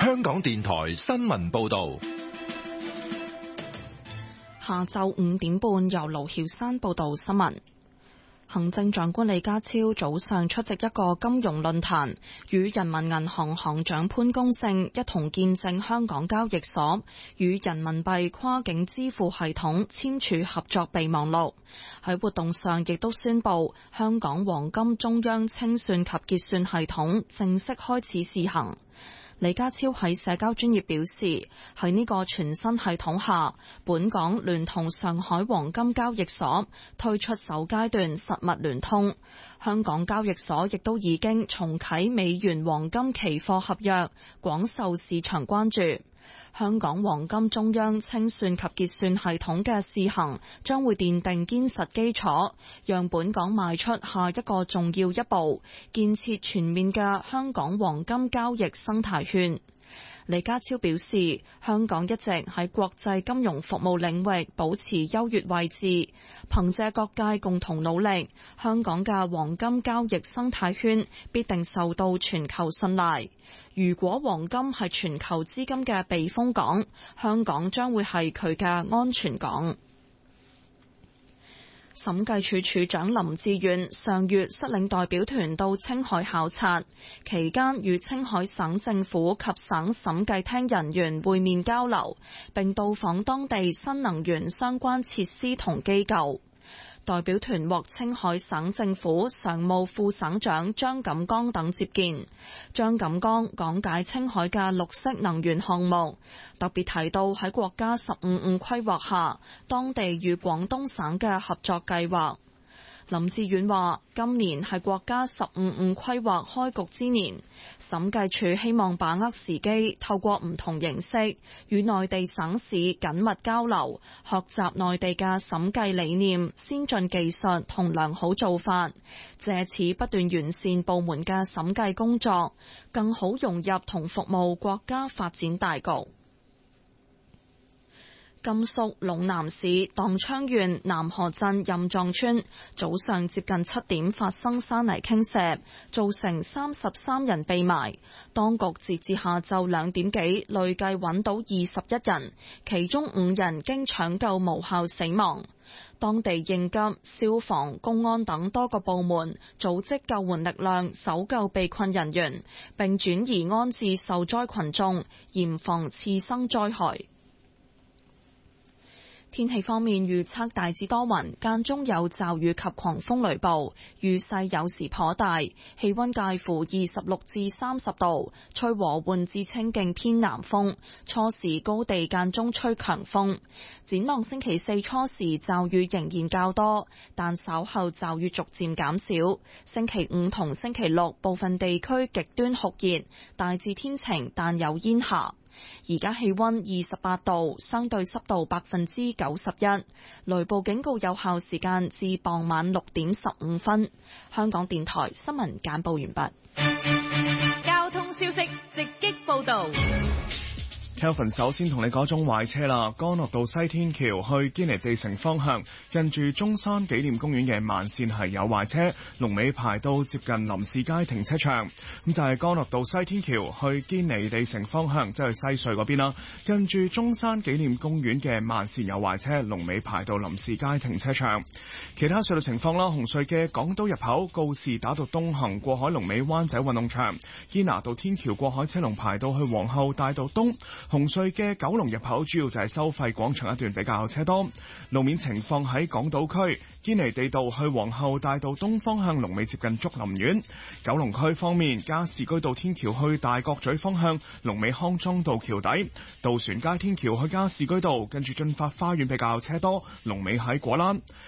香港電台新聞報道。 下晝5點半，由盧曉山報道新聞。行政長官李家超早上出席一個金融論壇，與人民銀行行長潘功勝一同見證香港交易所與人民幣跨境支付系統簽署合作備忘錄。喺活動上亦都宣布香港黃金中央清算及結算系統正式開始試行。李家超喺社交專頁表示，喺呢個全新系統下，本港聯同上海黃金交易所推出首階段實物聯通。香港交易所亦都已經重啟美元黃金期貨合約，廣受市場關注。香港黃金中央清算及結算系統嘅試行將會奠定堅實基礎，讓本港邁出下一個重要一步，建設全面嘅香港黃金交易生態圈。李家超表示，香港一直喺國際金融服務領域保持優越位置，憑借各界共同努力，香港嘅黃金交易生態圈必定受到全球信賴。如果黃金係全球資金嘅避風港，香港將會係佢嘅安全港。審計署署長林志遠上月率領代表團到青海考察，期間與青海省政府及省審計廳人員會面交流，並到訪當地新能源相關設施同機構。代表團獲青海省政府常務副省長張錦江等接見。張錦江講解青海嘅綠色能源項目，特別提到喺國家15+5規劃下，當地與廣東省嘅合作計劃。林志遠話：今年係國家15+5規劃開局之年，審計署希望把握時機，透過唔同形式與內地省市緊密交流，學習內地嘅審計理念、先進技術同良好做法，借此不斷完善部門嘅審計工作，更好融入同服務國家發展大局。甘肅隴南市蕩昌縣南河鎮任藏村早上接近7點發生山泥傾瀉，造成33人被埋。當局截至下晝2點幾，累計揾到21人，其中5人經搶救無效死亡。當地應急、消防、公安等多個部門組織救援力量搜救被困人員，並轉移安置受災群眾，嚴防次生災害。天氣方面預測大致多雲，間中有驟雨及狂風雷暴，雨勢有時頗大，氣溫介乎26至30度，吹和緩至清勁偏南風，初時高地間中吹強風。展望星期4初時驟雨仍然較多，但稍後驟雨逐漸減少。星期5同星期6部分地區極端酷熱，大致天晴但有煙霞。而家氣溫28度，相對濕度91%，雷暴警告有效時間至傍晚6點15分。香港電台新聞簡報完畢。 交通消息直擊報道。 Kelvin 首先同你講宗壞車啦，干諾道西天橋去堅尼地城方向，近住中山紀念公園嘅慢線係有壞車，龍尾排到接近林士街停車場。咁就係干諾道西天橋去堅尼地城方向，即係西隧嗰邊啦，近住中山紀念公園嘅慢線有壞車，龍尾排到林士街停車場。其他隧道情況啦，紅隧嘅港島入口告士打道東行過海龍尾灣仔運動場，堅拿道天橋過海車龍排到去皇后大道東。紅隧嘅九龍入口主要就係收費廣場一段比較車多。路面情況喺港島區堅尼地道去皇后大道東方向龍尾接近竹林苑。九龍區方面，加士居道天橋去大角咀方向龍尾康莊道橋底，渡船街天橋去加士居道跟住駿發花園比較車多，龍尾喺果欄。